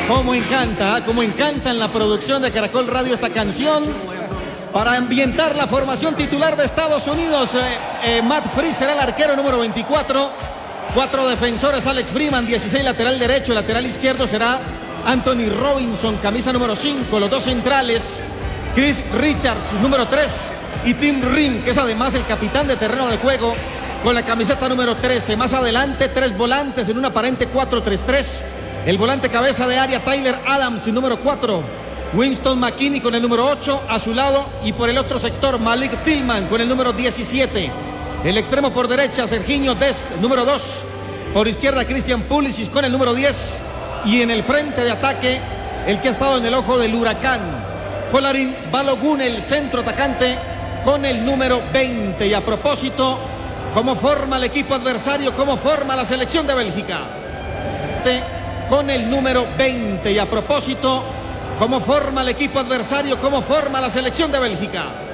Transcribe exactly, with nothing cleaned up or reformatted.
Como encanta, ¿eh? Como encanta en la producción de Caracol Radio esta canción para ambientar la formación titular de Estados Unidos. Eh, eh, Matt Freese será el arquero número veinticuatro. Cuatro defensores: Alex Freeman, dieciséis, lateral derecho. El lateral izquierdo será Anthony Robinson, camisa número cinco. Los dos centrales: Chris Richards, número tres, y Tim Ring, que es además el capitán de terreno de juego, con la camiseta número trece. Más adelante, tres volantes en un aparente cuatro tres tres. El volante cabeza de área, Tyler Adams, número cuatro. Winston McKinney con el número ocho a su lado. Y por el otro sector, Malik Tillman con el número diecisiete. El extremo por derecha, Serginho Dest, número dos. Por izquierda, Christian Pulisic con el número diez. Y en el frente de ataque, el que ha estado en el ojo del huracán, Folarin Balogun, el centro atacante, con el número veinte. Y a propósito, ¿cómo forma el equipo adversario? ¿Cómo forma la selección de Bélgica? Con el número veinte. Y a propósito, ¿cómo forma el equipo adversario? ¿Cómo forma la selección de Bélgica?